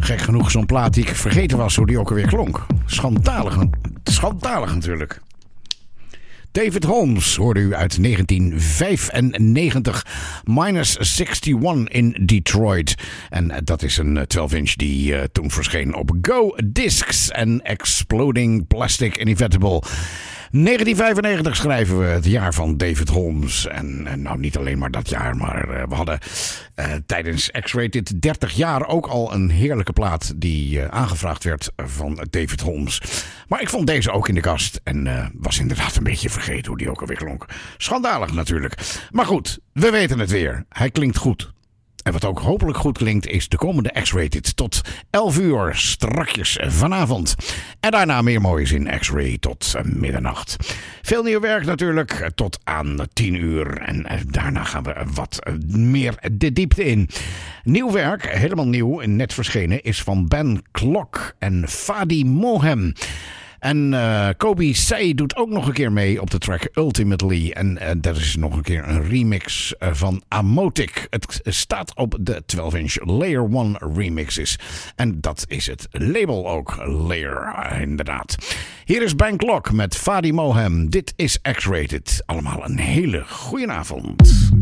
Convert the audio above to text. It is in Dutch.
Gek genoeg zo'n plaat die ik vergeten was hoe die ook alweer klonk. Schandalig natuurlijk. David Holmes hoorde u uit 1995. Minus 61 in Detroit. En dat is een 12-inch die toen verscheen op Go Discs en Exploding Plastic Inevitable. 1995 schrijven we, het jaar van David Holmes. En nou niet alleen maar dat jaar, maar we hadden tijdens X-Rated 30 jaar ook al een heerlijke plaat die aangevraagd werd van David Holmes. Maar ik vond deze ook in de kast en was inderdaad een beetje vergeten hoe die ook alweer klonk. Schandalig natuurlijk. Maar goed, we weten het weer. Hij klinkt goed. En wat ook hopelijk goed klinkt is de komende X-Rated tot 11 uur strakjes vanavond. En daarna meer moois in X-Ray tot middernacht. Veel nieuw werk natuurlijk tot aan 10 uur. En daarna gaan we wat meer de diepte in. Nieuw werk, helemaal nieuw, net verschenen, is van Ben Klok en Fadi Mohem. En Kobe Say doet ook nog een keer mee op de track Ultimately. En dat is nog een keer een remix van Amotic. Het staat op de 12-inch Layer 1 remixes. En dat is het label ook, Layer, inderdaad. Hier is Ben Klok met Fadi Mohem. Dit is X-Rated. Allemaal een hele goeie avond.